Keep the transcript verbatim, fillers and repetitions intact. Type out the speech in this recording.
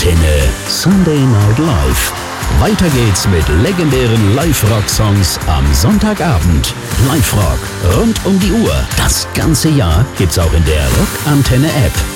Antenne Sunday Night Live. Weiter geht's mit legendären Live-Rock-Songs am Sonntagabend. Live-Rock rund um die Uhr. Das ganze Jahr gibt's auch in der Rock-Antenne-App.